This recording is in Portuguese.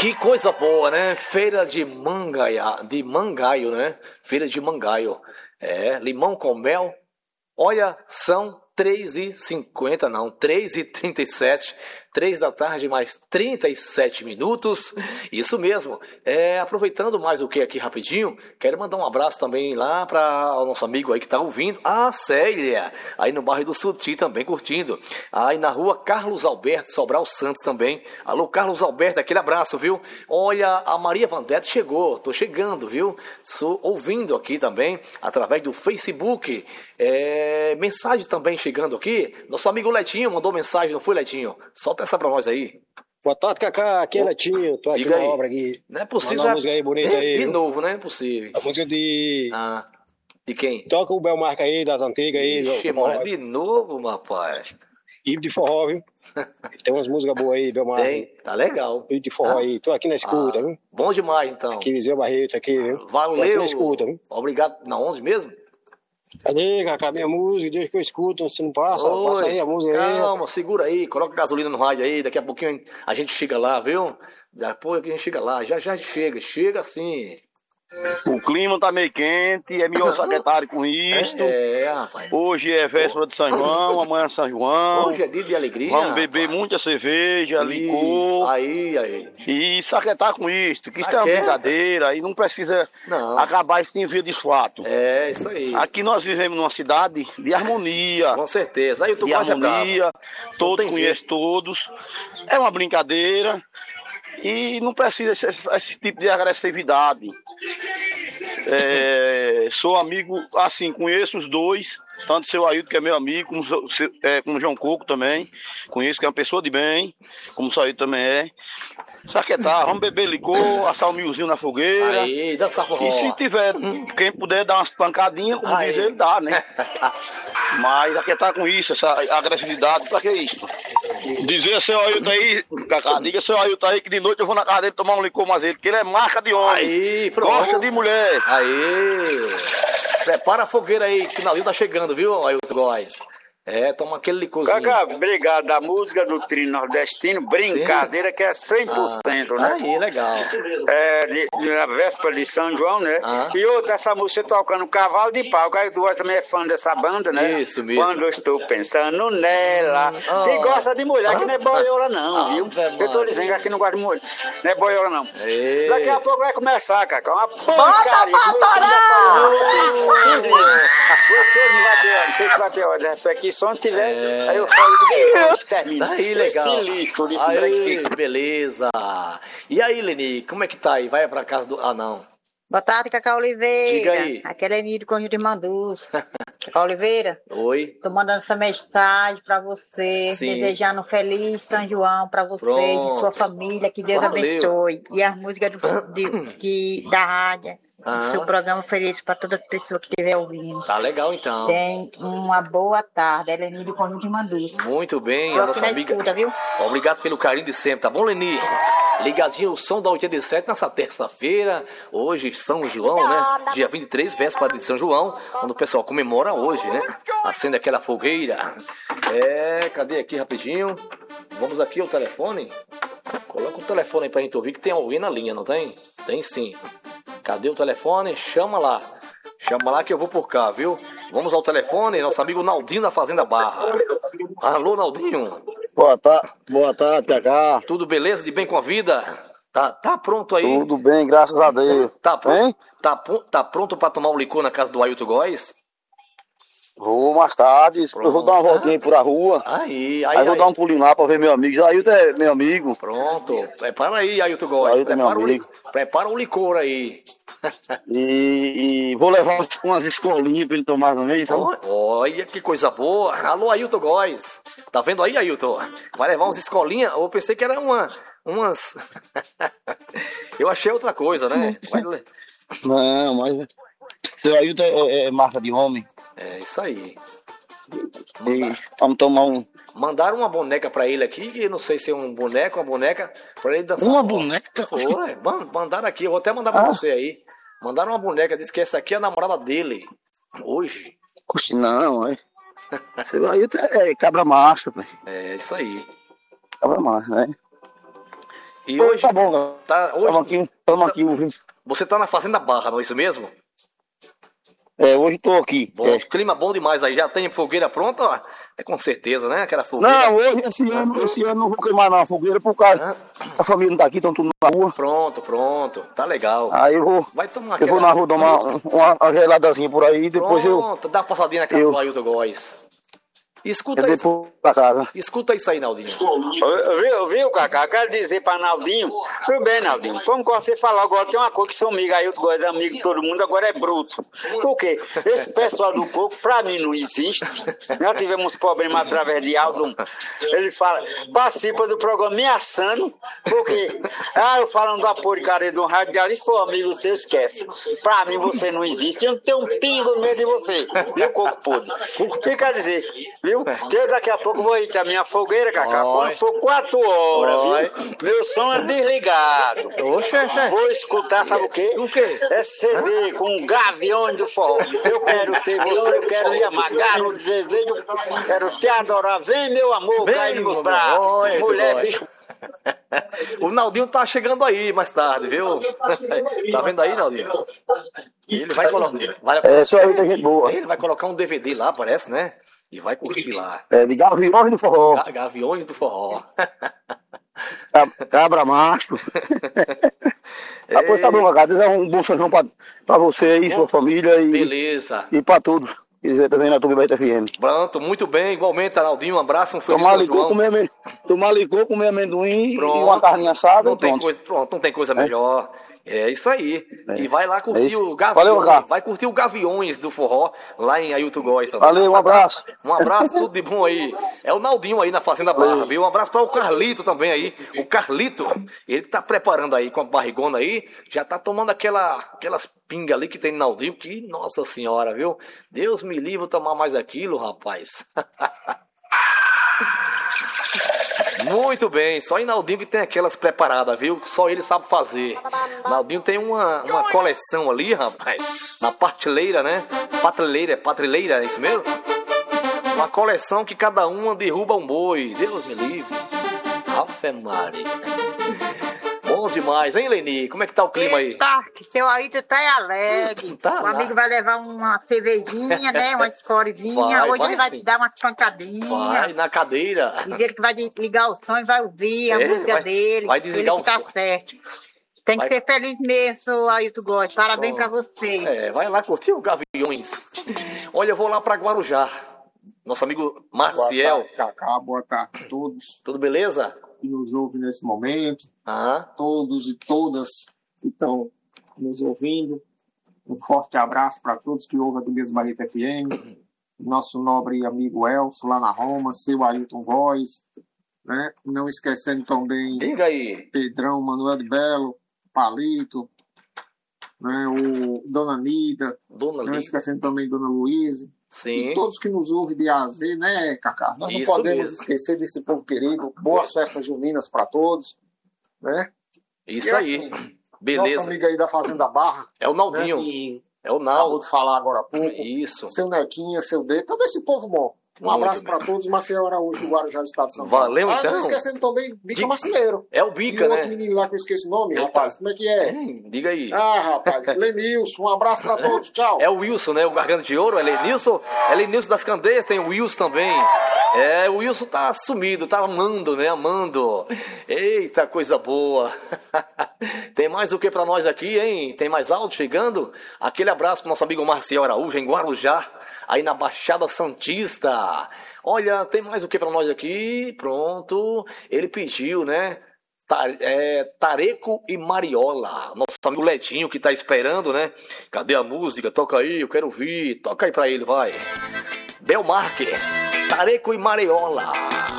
Que coisa boa, né? Feira de Mangaio, né? Feira de Mangaio. Limão com mel. Olha, são 3h50, não, 3h37. 3 da tarde, mais 37 minutos. Isso mesmo. Aproveitando mais o que aqui rapidinho, quero mandar um abraço também lá para o nosso amigo aí que tá ouvindo, a Célia, aí no bairro do Suti também curtindo. Aí na rua Carlos Alberto, Sobral Santos também. Alô, Carlos Alberto, aquele abraço, viu? Olha, a Maria Vandete chegou, tô chegando, viu? Estou ouvindo aqui também, através do Facebook. Mensagem também chegando aqui. Nosso amigo Letinho mandou mensagem, não foi, Letinho? Solta essa pra nós aí. Boa tarde, Cacá. Aqui é Letinho. Tô aqui na obra aqui. Não é possível. Uma música aí bonita aí. De novo, não é possível. A música de... de quem? Toca o Belmarca aí, das antigas aí. Ixi, mano, de novo, rapaz. E de forró, viu? Tem umas músicas boas aí, Belmarca. Tem, tá legal. E de forró aí. Tô aqui na escuta, viu? Bom demais, então. Aqui, Viseu Barreto, aqui, viu? Valeu. Tô aqui na escuta, viu? Obrigado. Na 11 mesmo? Cadê, Cacá, minha música? Deixa que eu escuto, se não passa, passa aí a música aí. Calma, segura aí, coloca gasolina no rádio aí, daqui a pouquinho a gente chega lá, viu? Depois a gente chega lá, já chega assim. O clima tá meio quente, é melhor secretário com isto. Rapaz. Hoje é véspera de São João, amanhã é São João. Hoje é dia de alegria. Vamos beber muita cerveja, licor. Aí. E saquetar com isto, que isso é uma brincadeira e não precisa acabar isso em via de fato. Isso aí. Aqui nós vivemos numa cidade de harmonia. Com certeza. Aí de harmonia, todos conhecem todos. É uma brincadeira. E não precisa esse tipo de agressividade. Sou amigo, assim, conheço os dois, tanto o seu Ailton, que é meu amigo, como o João Coco também. Conheço que é uma pessoa de bem, como o seu Ailton também é. Saquetar, vamos beber licor, assar um milzinho na fogueira. Aí, dançar forró. E se tiver, quem puder dar umas pancadinhas, como diz ele, dá, né? Mas aquietar com isso, essa agressividade, pra que isso? Dizer a seu Ailton aí, Cacá, diga a seu Ailton aí que de noite eu vou na casa dele tomar um licor mais ele, que ele é marca de homem. Aí, pronto. Gosta de mulher. Aí. Prepara a fogueira aí, que o finalzinho tá chegando, viu, Ailton Góes? Toma aquele licorzinho. Cacá, obrigado. A música do Trino Nordestino, brincadeira, que é 100%, né? Aí, legal. Na véspera de São João, né? E outra, essa música tocando Cavalo de Pau. O tu também é fã dessa banda, né? Isso mesmo. Quando eu estou pensando nela. Que gosta de mulher, que não é boiola não, viu? Eu tô dizendo que aqui não gosta de mulher. Não é boiola não. Daqui a pouco vai começar, Cacá. Uma porcaria. Você não vai ter hora, não sei se vai ter hora. Aqui só não tiver, aí eu falo que termina. Aí, legal. Esse lixo, aí, beleza. E aí, Leni, como é que tá aí? Vai pra casa do... não. Boa tarde, Cacá Oliveira. Diga aí. Aqui é Leni do Conjunto de Mandus. Cacá Oliveira. Oi. Tô mandando essa mensagem pra você, desejando um feliz São João pra você e sua família, que Deus abençoe. E as músicas da rádio. O seu programa oferece para todas as pessoas que estiver ouvindo. Tá legal, então. Tem uma boa tarde. É Leni do Conjunto de Mandus. Muito bem. Tô aqui na escuta, viu? Obrigado pelo carinho de sempre, tá bom, Leni? Ligadinho o som da 87 nessa terça-feira. Hoje, São João, né? Dia 23, véspera de São João. Quando o pessoal comemora hoje, né? Acende aquela fogueira. Cadê aqui rapidinho? Vamos aqui ao telefone. Coloca o telefone aí pra gente ouvir, que tem alguém na linha, não tem? Tem sim. Cadê o telefone? Chama lá. Chama lá que eu vou por cá, viu? Vamos ao telefone, nosso amigo Naldinho da Fazenda Barra. Alô, Naldinho. Boa tarde, Cacá. Tudo beleza? De bem com a vida? Tá pronto aí? Tudo bem, graças a Deus. Tá pronto? Tá pronto pra tomar o licor na casa do Ailton Góes? Vou mais tarde, eu vou dar uma voltinha por a rua. Aí vou dar um pulinho lá pra ver meu amigo. Ailton é meu amigo. Pronto, prepara aí, Ailton Góes. Prepara o licor aí. E vou levar umas escolinhas pra ele tomar também, sabe? Olha que coisa boa. Alô, Ailton Góes. Tá vendo aí, Ailton? Vai levar umas escolinhas? Eu pensei que era umas... Eu achei outra coisa, né? Não, mas... Seu Ailton é marca de homem. É isso aí. Vamos tomar um... Mandaram uma boneca pra ele aqui, que não sei se é um boneco, uma boneca, pra ele dançar. Uma boneca? Mandaram aqui, eu vou até mandar pra você aí. Mandaram uma boneca, disse que essa aqui é a namorada dele. Hoje. Oxe, não, Seu Ailton é cabra macho, pai. É isso aí. Cabra macho, né? E hoje tá bom, cara. Tá, hoje Estamos aqui ouvindo. Você tá na Fazenda Barra, não é isso mesmo? Hoje tô aqui. Bom, clima bom demais aí. Já tem fogueira pronta? Ó? É com certeza, né? Aquela fogueira. Não, hoje, esse ano não vou queimar na fogueira por causa. A família não tá aqui, estão tudo na rua. Pronto. Tá legal. Aí eu vou. Vai tomar Eu vou na rua dar uma geladazinha por aí, depois Pronto, dá uma passadinha naquela do Ailton Góes. Escuta isso. Escuta isso aí, Naldinho. Viu, Cacá? Quero dizer pra Naldinho. Tudo bem, Naldinho. Como você falou agora, tem uma coisa que seu amigo aí, o Góes, amigo de todo mundo, agora é bruto. Por quê? Esse pessoal do coco, pra mim, não existe. Já tivemos problemas através de Aldo. Ele fala, participa do programa me assando, porque, eu falando da porcaria do rádio, se for amigo seu, esquece. Pra mim, você não existe. Eu não tenho um pingo no meio de você. Viu, coco podre? E quer dizer, viu? Eu daqui a pouco vou ir a minha fogueira, Cacá. Quando for 4 horas, viu? Meu som é desligado. Vou escutar, sabe o quê? O quê? É CD com Gaviões do Forró. Eu quero ter você, eu quero lhe amar. Garoto desejo, quero te adorar. Vem, meu amor, cai nos meus braços. Mulher, bicho. O Naldinho tá chegando aí mais tarde, viu? Tá vendo aí, Naldinho? Ele vai colocar. Só aí tem gente boa. Ele vai colocar um DVD lá, parece, né? E vai curtir lá. De Gaviões do Forró. Gaviões do Forró. Cabra macho. Pois tá bom, cara. Desejar um bom São João pra você e sua família. Beleza. E pra todos. E também na Tubi Beta FM. Pronto, muito bem. Igualmente, Arnaldinho, um abraço, um feliz São João. Tomar licor, comer amendoim e uma carninha assada. Não tem coisa melhor. É isso aí. E vai lá curtir o Gaviões. Valeu, vai curtir o Gaviões do Forró lá em Ailton Góes. Valeu, um abraço. Um abraço, tudo de bom aí. É o Naldinho aí na Fazenda Barra, viu? Um abraço para o Carlito também aí. O Carlito, ele tá preparando aí com a barrigona aí. Já tá tomando aquelas pingas ali que tem no Naldinho. Que, nossa senhora, viu? Deus me livre tomar mais aquilo, rapaz. Muito bem, só em Naldinho que tem aquelas preparadas, viu? Só ele sabe fazer. Naldinho tem uma coleção ali, rapaz, na prateleira, né? Prateleira, é isso mesmo? Uma coleção que cada uma derruba um boi. Deus me livre. Ave Maria. Bom demais, hein, Leni? Como é que tá o clima aí? Eita, que seu Ailton tá alegre. Tá, o amigo vai levar uma cervejinha, né? Uma escorevinha. Hoje ele vai te dar umas pancadinhas. Vai na cadeira. Diz ele que vai ligar o som e vai ouvir a música dele. Vai desligar ele que tá certo. Tem que ser feliz mesmo, seu Ailton Góes. Parabéns pra você. Vai lá curtir o Gaviões. Olha, eu vou lá pra Guarujá. Nosso amigo Marciel. Boa tarde, Cacá. Boa tarde a todos. Tudo beleza? Que nos ouvem nesse momento. Todos e todas que estão nos ouvindo. Um forte abraço para todos que ouvem a Tubias Barreto FM. Nosso nobre amigo Elcio, lá na Roma. Seu Ailton Góes. Né? Não esquecendo também Diga aí. Pedrão, Manuel de Belo, Palito, né? O Dona Nida. Não esquecendo também Dona Luísa. Sim. E todos que nos ouvem de A a Z, né, Cacá? Nós não podemos esquecer desse povo querido. Boas festas juninas para todos, né? Isso e, aí. Assim, beleza. Nosso amigo aí da Fazenda Barra. É o Naldinho. Né, é o Naldo. Acabou de falar agora há pouco. Isso. Seu Nequinha, seu D, todo esse povo bom. Um abraço para todos, Marcelo Araújo do Guarujá, Estado de São Paulo. Valeu, então. Não esquecendo também Bica Marceneiro. É o Bica, e né? outro menino lá que eu esqueci o nome, rapaz. Como é que é? Diga aí. Rapaz, Lenilson, um abraço para todos, tchau. É o Wilson, né? O Garganta de Ouro, é Lenilson das Candeias, tem o Wilson também. O Wilson tá sumido, tá amando, né? Amando. Eita, coisa boa. Tem mais o que pra nós aqui, hein? Tem mais áudio chegando? Aquele abraço pro nosso amigo Marcial Araújo, em Guarujá, aí na Baixada Santista. Olha, tem mais o que pra nós aqui? Pronto. Ele pediu, né? Tareco e Mariola. Nosso amigo Letinho que tá esperando, né? Cadê a música? Toca aí, eu quero ouvir. Toca aí pra ele, vai. Bel Marques, Tareco e Mariola.